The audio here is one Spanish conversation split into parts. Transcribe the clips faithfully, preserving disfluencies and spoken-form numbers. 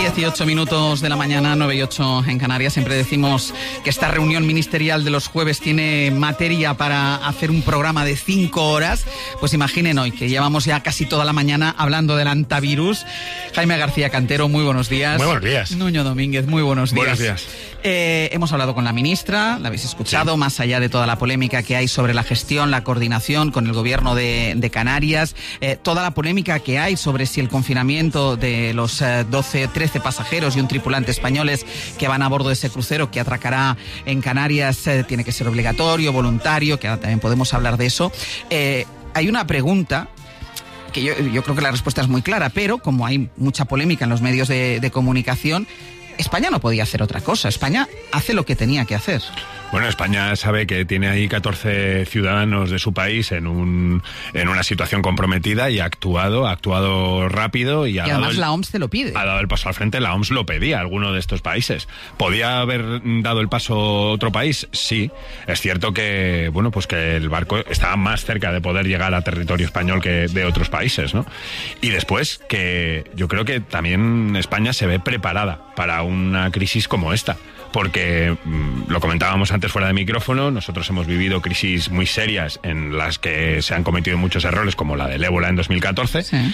dieciocho minutos de la mañana, nueve y ocho en Canarias. Siempre decimos que esta reunión ministerial de los jueves tiene materia para hacer un programa de cinco horas. Pues imaginen hoy que llevamos ya casi toda la mañana hablando del antivirus. Jaime García Cantero, muy buenos días. Muy buenos días. Nuño Domínguez, muy buenos días. Buenos días. Eh, hemos hablado con la ministra, la habéis escuchado, sí. Más allá de toda la polémica que hay sobre la gestión, la coordinación con el gobierno de, de Canarias, eh, toda la polémica que hay sobre si el confinamiento de los eh, doce, trece pasajeros y un tripulante españoles que van a bordo de ese crucero que atracará en Canarias eh, tiene que ser obligatorio, voluntario, que ahora también podemos hablar de eso. Eh, hay una pregunta que yo, yo creo que la respuesta es muy clara, pero como hay mucha polémica en los medios de, de comunicación, España no podía hacer otra cosa. España hace lo que tenía que hacer. Bueno, España sabe que tiene ahí catorce ciudadanos de su país en un en una situación comprometida y ha actuado, ha actuado rápido y, ha y además dado el, la O M S te lo pide. Ha dado el paso al frente, la O M S lo pedía a alguno de estos países. ¿Podía haber dado el paso a otro país? Sí. Es cierto que, bueno, pues que el barco estaba más cerca de poder llegar a territorio español que de otros países, ¿no? Y después que yo creo que también España se ve preparada para una crisis como esta. Porque mmm, lo comentábamos antes fuera de micrófono, nosotros hemos vivido crisis muy serias en las que se han cometido muchos errores, como la del ébola en dos mil catorce, sí.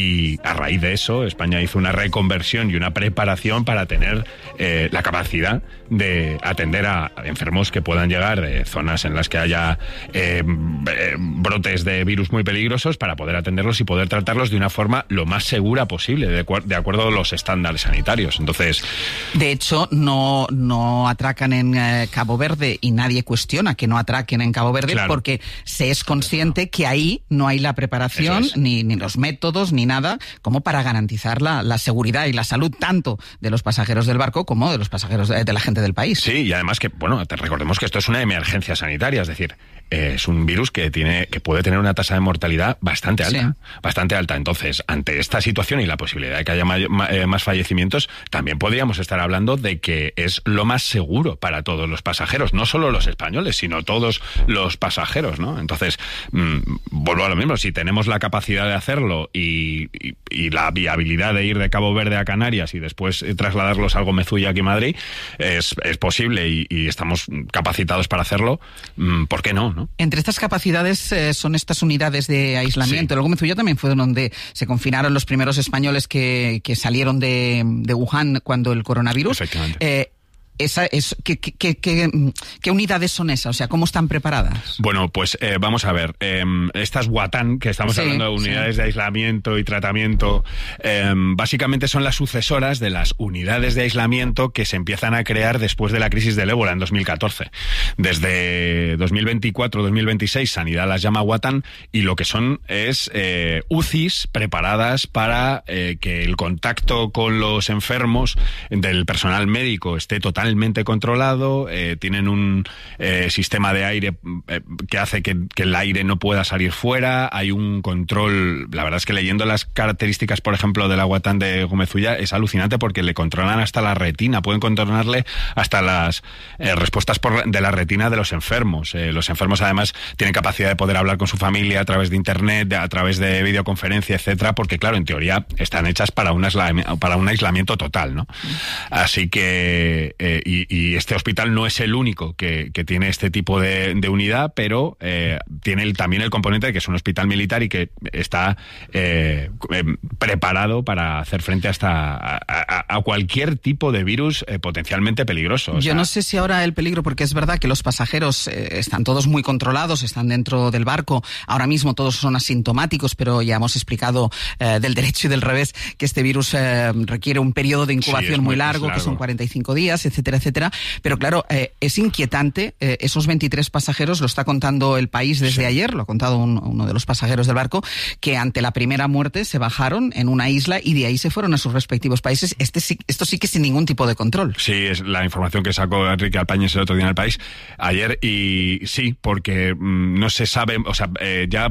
Y a raíz de eso España hizo una reconversión y una preparación para tener eh, la capacidad de atender a enfermos que puedan llegar de zonas en las que haya eh, brotes de virus muy peligrosos, para poder atenderlos y poder tratarlos de una forma lo más segura posible, de, de acuerdo a los estándares sanitarios. Entonces, de hecho, no no atracan en eh, Cabo Verde, y nadie cuestiona que no atraquen en Cabo Verde, claro, porque se es consciente que ahí no hay la preparación, es. ni, ni los métodos, ni nada, como para garantizar la, la seguridad y la salud tanto de los pasajeros del barco como de los pasajeros de, de la gente del país. Sí, y además que, bueno, te recordemos que esto es una emergencia sanitaria, es decir, eh, es un virus que tiene que puede tener una tasa de mortalidad bastante alta, sí. bastante alta. Entonces, ante esta situación y la posibilidad de que haya may, ma, eh, más fallecimientos, también podríamos estar hablando de que es lo más seguro para todos los pasajeros, no solo los españoles, sino todos los pasajeros, ¿no? Entonces, mmm, vuelvo a lo mismo, si tenemos la capacidad de hacerlo y, y, y la viabilidad de ir de Cabo Verde a Canarias y después trasladarlos a Algomezulla aquí en Madrid, es, es posible y, y estamos capacitados para hacerlo, mmm, ¿por qué no, no? Entre estas capacidades eh, son estas unidades de aislamiento. Sí. El Algomezulla también fue donde se confinaron los primeros españoles que, que salieron de, de Wuhan cuando el coronavirus. Efectivamente. Eh, Esa es, ¿qué, qué, qué, qué, ¿Qué unidades son esas? O sea, ¿cómo están preparadas? Bueno, pues eh, vamos a ver. Eh, estas Watan, que estamos sí, hablando de unidades sí. de aislamiento y tratamiento, eh, básicamente son las sucesoras de las unidades de aislamiento que se empiezan a crear después de la crisis del ébola en dos mil catorce. Desde dos mil veinticuatro dos mil veintiséis, Sanidad las llama Watan, y lo que son es eh, U C Is preparadas para eh, que el contacto con los enfermos del personal médico esté totalmente controlado, eh, tienen un eh, sistema de aire eh, que hace que, que el aire no pueda salir fuera, hay un control. La verdad es que leyendo las características, por ejemplo, del Watan de Algomezulla, es alucinante porque le controlan hasta la retina, pueden controlarle hasta las eh, respuestas por, de la retina de los enfermos. Eh, los enfermos además tienen capacidad de poder hablar con su familia a través de internet, de, a través de videoconferencia, etcétera, porque claro, en teoría están hechas para un aislamiento, para un aislamiento total, ¿no? Así que eh, Y, y este hospital no es el único que, que tiene este tipo de, de unidad, pero eh, tiene el, también el componente de que es un hospital militar y que está eh, eh, preparado para hacer frente a, esta, a, a, a cualquier tipo de virus eh, potencialmente peligroso. O Yo sea, no sé si ahora el peligro, porque es verdad que los pasajeros eh, están todos muy controlados, están dentro del barco, ahora mismo todos son asintomáticos, pero ya hemos explicado eh, del derecho y del revés que este virus eh, requiere un periodo de incubación sí, muy, muy largo, largo, que son cuarenta y cinco días, etcétera, etcétera, pero claro, eh, es inquietante, eh, esos veintitrés pasajeros, lo está contando El País desde sí. ayer, lo ha contado un, uno de los pasajeros del barco, que ante la primera muerte se bajaron en una isla y de ahí se fueron a sus respectivos países. Este sí, esto sí que sin ningún tipo de control. Sí, es la información que sacó Enrique Alpañes el otro día en El País, ayer, y sí, porque mmm, no se sabe, o sea, eh, ya...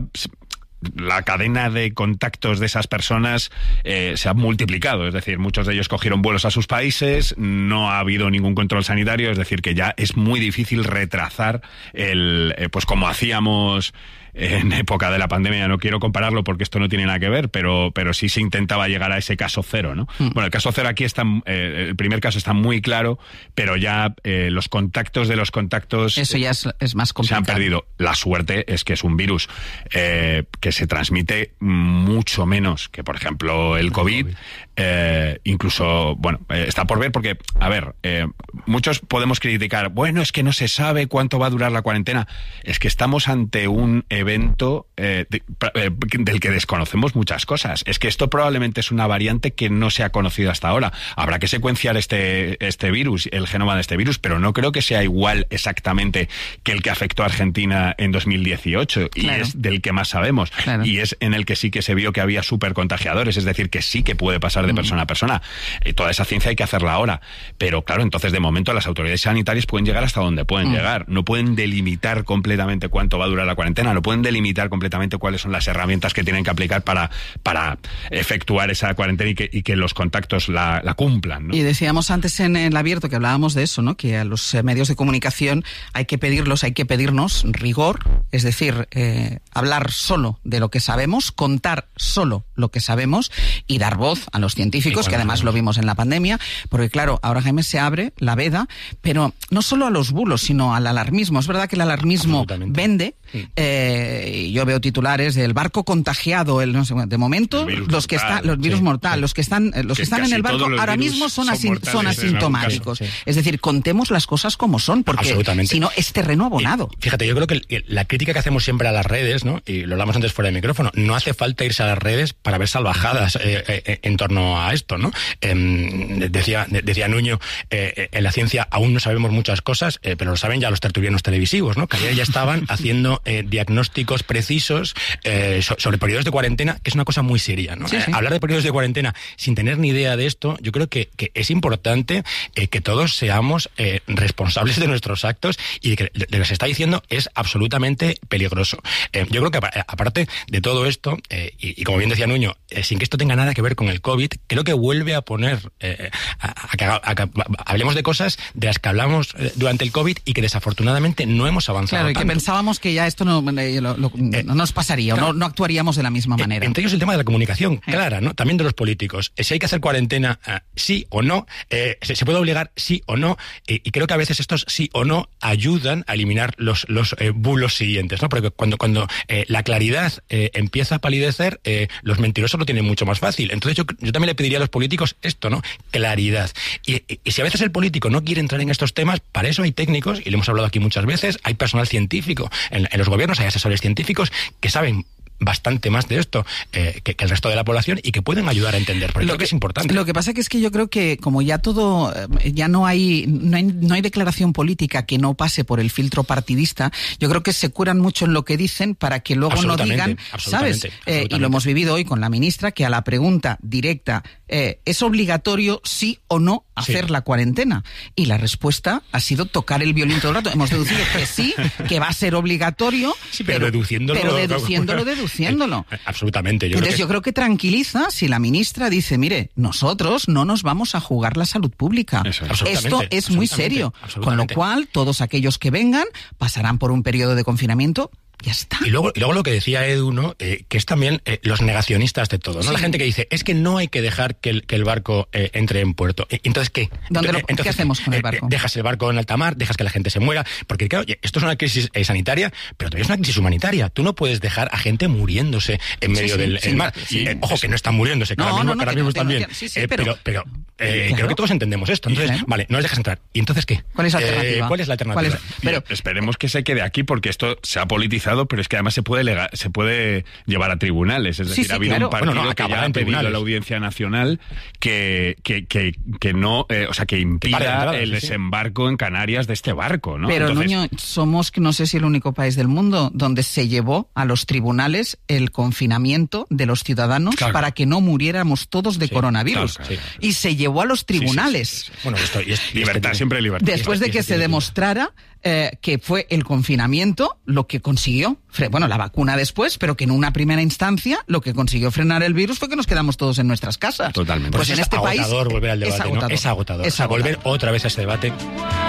la cadena de contactos de esas personas eh, se ha multiplicado, es decir, muchos de ellos cogieron vuelos a sus países, no ha habido ningún control sanitario, es decir, que ya es muy difícil retrasar el, eh, pues como hacíamos en época de la pandemia. No quiero compararlo porque esto no tiene nada que ver, pero, pero sí se intentaba llegar a ese caso cero, ¿no? Mm. Bueno, el caso cero aquí está, eh, el primer caso está muy claro, pero ya eh, los contactos de los contactos... Eso ya es, es más complicado. Se han perdido. La suerte es que es un virus eh, que se transmite mucho menos que, por ejemplo, el COVID. Eh, incluso, bueno, eh, está por ver porque, a ver, eh, muchos podemos criticar, bueno, es que no se sabe cuánto va a durar la cuarentena. Es que estamos ante un evento eh, de, eh, del que desconocemos muchas cosas. Es que esto probablemente es una variante que no se ha conocido hasta ahora. Habrá que secuenciar este, este virus, el genoma de este virus, pero no creo que sea igual exactamente que el que afectó a Argentina en dos mil dieciocho, claro. Y es del que más sabemos, claro. Y es en el que sí que se vio que había supercontagiadores, es decir, que sí que puede pasar de persona a persona. Eh, toda esa ciencia hay que hacerla ahora, pero claro, entonces de momento las autoridades sanitarias pueden llegar hasta donde pueden mm. llegar, no pueden delimitar completamente cuánto va a durar la cuarentena, no pueden delimitar completamente cuáles son las herramientas que tienen que aplicar para, para efectuar esa cuarentena y que, y que los contactos la, la cumplan, ¿no? Y decíamos antes en el abierto que hablábamos de eso, ¿no? Que a los medios de comunicación hay que pedirlos, hay que pedirnos rigor, es decir, eh, hablar solo de lo que sabemos, contar solo lo que sabemos y dar voz a los científicos, que además lo vimos en la pandemia, porque claro, ahora Jaime se abre la veda, pero no solo a los bulos, sino al alarmismo. Es verdad que el alarmismo vende, sí. eh, yo veo titulares del barco contagiado, el, no sé, de momento los mortal, que están, los virus sí, mortal, sí. los que están, los que, que están en el barco ahora mismo son, son, son asintomáticos. Caso, sí. Es decir, contemos las cosas como son, porque si no es terreno abonado. Y, fíjate, yo creo que la crítica que hacemos siempre a las redes, ¿no? Y lo hablamos antes fuera de micrófono, no hace falta irse a las redes para ver salvajadas eh, eh, en torno a esto, ¿no? Eh, decía, decía Nuño, eh, en la ciencia aún no sabemos muchas cosas, eh, pero lo saben ya los tertulianos televisivos, ¿no? Que ayer ya estaban haciendo eh, diagnósticos precisos eh, so, sobre periodos de cuarentena, que es una cosa muy seria, ¿no? Sí, sí. Eh, hablar de periodos de cuarentena sin tener ni idea de esto, yo creo que, que es importante eh, que todos seamos eh, responsables de nuestros actos y de que lo que se está diciendo es absolutamente peligroso. Eh, yo creo que aparte de todo esto, eh, y, y como bien decía Nuño, eh, sin que esto tenga nada que ver con el COVID, creo que vuelve a poner eh, a, a, a, a, a, hablemos de cosas de las que hablamos eh, durante el COVID y que desafortunadamente no hemos avanzado. Claro, y tanto. que pensábamos que ya esto no, lo, lo, eh, no nos pasaría, claro, o no, no actuaríamos de la misma manera. Eh, entre ellos el tema de la comunicación eh. clara, ¿no? También de los políticos. Eh, si hay que hacer cuarentena, eh, sí o no, eh, se, se puede obligar sí o no, eh, y creo que a veces estos sí o no ayudan a eliminar los, los eh, bulos siguientes, ¿no? Porque cuando, cuando eh, la claridad eh, empieza a palidecer, eh, los mentirosos lo tienen mucho más fácil. Entonces yo, yo también le pediría a los políticos esto, ¿no? Claridad. Y, y, y si a veces el político no quiere entrar en estos temas, para eso hay técnicos, y lo hemos hablado aquí muchas veces, hay personal científico. En, en los gobiernos hay asesores científicos que saben bastante más de esto eh, que, que el resto de la población y que pueden ayudar a entender, porque lo creo que, que es importante. Lo que pasa que es que yo creo que como ya todo, ya no hay, no hay no hay declaración política que no pase por el filtro partidista, yo creo que se curan mucho en lo que dicen para que luego no digan, ¿sabes? Eh, y lo hemos vivido hoy con la ministra, que a la pregunta directa, eh, ¿es obligatorio sí o no hacer sí. la cuarentena? Y la respuesta ha sido tocar el violín todo el rato. Hemos deducido que sí, que va a ser obligatorio, sí, pero, pero deduciéndolo, pero deduciéndolo, deduciéndolo. Eh, absolutamente. Yo Entonces creo que... yo creo que tranquiliza si la ministra dice, mire, nosotros no nos vamos a jugar la salud pública. Esto es muy serio. Con lo cual, todos aquellos que vengan pasarán por un periodo de confinamiento. Ya está. Y luego, y luego lo que decía Edu, ¿no? Eh, que es también eh, los negacionistas de todo, ¿no? Sí. La gente que dice, es que no hay que dejar que el, que el barco eh, entre en puerto. Entonces, ¿qué? ¿Dónde lo, Entonces, ¿Qué hacemos con el barco? Eh, dejas el barco en alta mar, dejas que la gente se muera, porque claro, esto es una crisis eh, sanitaria, pero también es una crisis humanitaria. Tú no puedes dejar a gente muriéndose en medio sí, sí, del sí, mar. Sí, eh, ojo, que no están muriéndose, que no, ahora mismo, no, no, ahora mismo están bien. Sí, sí, eh, pero, pero eh, claro. creo que todos entendemos esto. Entonces, claro. vale, no les dejas entrar. ¿Y entonces qué? ¿Cuál es la alternativa? Eh, ¿Cuál es la alternativa? ¿Cuál es? Pero esperemos que se quede aquí, porque esto se ha politizado, pero es que además se puede lega- se puede llevar a tribunales, es decir, sí, sí, ha habido claro. un partido bueno, no, que ya ha pedido a la Audiencia Nacional que que, que, que no, eh, o sea, que impida entrada, el sí, desembarco sí. en Canarias de este barco, ¿no? Pero Entonces, Nuño, somos, no sé si el único país del mundo donde se llevó a los tribunales el confinamiento de los ciudadanos claro. para que no muriéramos todos de sí, coronavirus. Claro, claro, claro. Y se llevó a los tribunales. Sí, sí, sí, sí. Bueno, esto, y es, y libertad, este, siempre libertad. Después de que se demostrara Eh, que fue el confinamiento lo que consiguió, bueno, la vacuna después, pero que en una primera instancia lo que consiguió frenar el virus fue que nos quedamos todos en nuestras casas. Totalmente. Pues, pues en es este agotador país volver al debate, es agotador. ¿no? Es agotador. Es o sea, agotador. volver otra vez a ese debate.